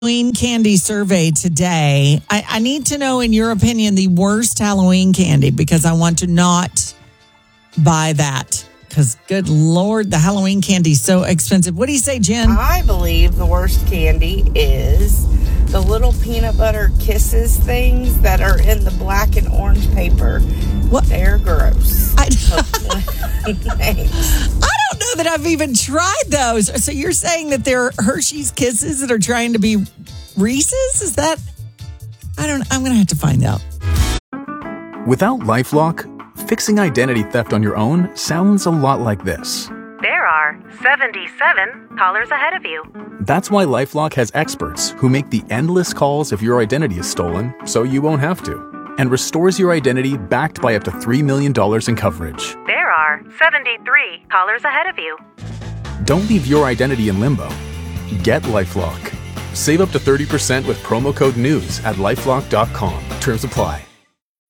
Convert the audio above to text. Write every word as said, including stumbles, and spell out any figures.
Halloween candy survey today. I, I need to know, in your opinion, the worst Halloween candy, because I want to not buy that. Because, good Lord, the Halloween candy is so expensive. What do you say, Jen? I believe the worst candy is the little peanut butter kisses things that are in the black and orange paper. What? They're gross. I, Thanks. I don't know that I've even tried those. So you're saying that they're Hershey's Kisses that are trying to be Reese's? Is that? I don't. I'm going to have to find out. Without LifeLock, fixing identity theft on your own sounds a lot like this. There are seventy-seven callers ahead of you. That's why LifeLock has experts who make the endless calls if your identity is stolen, so you won't have to, and restores your identity backed by up to three million dollars in coverage. There are seventy-three callers ahead of you. Don't leave your identity in limbo. Get LifeLock. Save up to thirty percent with promo code NEWS at lifelock dot com. Terms apply.